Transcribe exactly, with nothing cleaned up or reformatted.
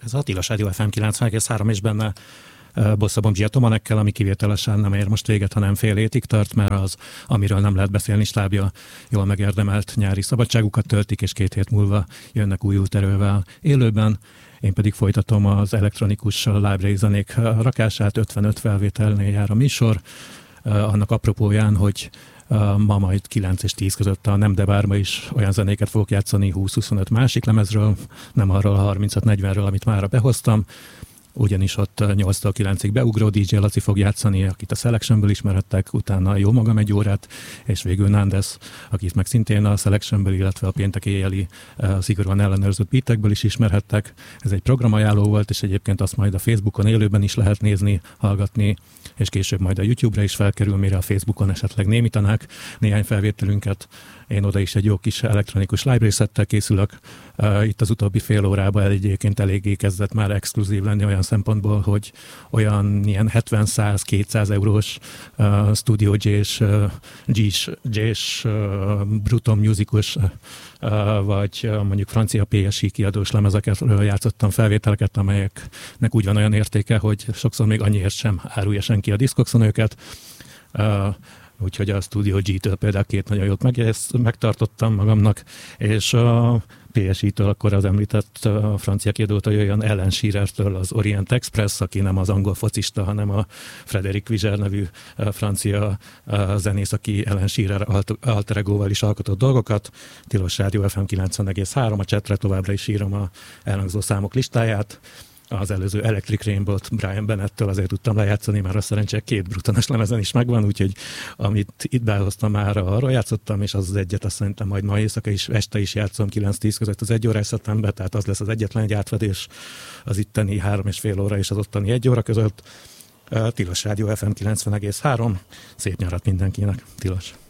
Ez a Tilos Rádió ef em kilencven egész három és benne Bosszabom Zsia Tomanekkel, ami kivételesen nem ér most véget, hanem fél hétig tart, mert az, amiről nem lehet beszélni, stábja jól megérdemelt nyári szabadságukat töltik, és két hét múlva jönnek újult erővel élőben. Én pedig folytatom az elektronikus library zenék rakását, ötvenöt felvételnél jár a műsor. Annak apropóján, hogy ma majd kilenc és tíz között a Nem de Bárba is olyan zenéket fogok játszani húsz-huszonöt másik lemezről, nem arról a harmincöt-negyvenről, amit mára behoztam. Ugyanis ott nyolctól kilencig beugró dé dzsé Laci fog játszani, akit a Selectionből ismerhettek, utána jó magam egy órát, és végül Nandes, akit meg szintén a Selectionből, illetve a péntek éjjeli szigorúan ellenőrzött beatekből is ismerhettek. Ez egy programajánló volt, és egyébként azt majd a Facebookon élőben is lehet nézni, hallgatni, és később majd a YouTube-ra is felkerül, mire a Facebookon esetleg némítanák néhány felvételünket. Én oda is egy jó kis elektronikus library settel készülök. Uh, itt az utóbbi fél órában egyébként eléggé kezdett már exkluzív lenni olyan szempontból, hogy olyan ilyen hetven-száz-kétszáz eurós uh, Studio J-s, uh, G-s, J-s uh, Bruton Musicus, uh, vagy uh, mondjuk francia pé es i kiadós lemezeket uh, játszottam, felvételeket, amelyeknek úgy van olyan értéke, hogy sokszor még annyiért sem árulja senki a Discoxon őket. Uh, Úgyhogy a Studio G-től például két nagyon jót meg, megtartottam magamnak, és a pé es i-től akkor az említett a francia kiadótól jöjjön Alan Shearertől az Orient Express, aki nem az angol focista, hanem a Frédéric Viger nevű francia zenész, aki Alan Shearer alter egóval is alkotott dolgokat. Tilos Rádió ef em kilencven egész három, a chatre továbbra is írom a elhangzó számok listáját. Az előző Electric Rainbow-t Brian Bennett-től azért tudtam lejátszani, mert a szerencsére két Brutonos lemezen is megvan, úgyhogy amit itt behoztam már, arra játszottam, és az az egyet azt szerintem majd ma éjszaka is, este is játszom kilenc-tíz között az egy órás szettembe, tehát az lesz az egyetlen egy átfedés az itteni három és fél óra és az ottani egy óra között. Tilos Rádió ef em kilencven egész három, szép nyarat mindenkinek, Tilos!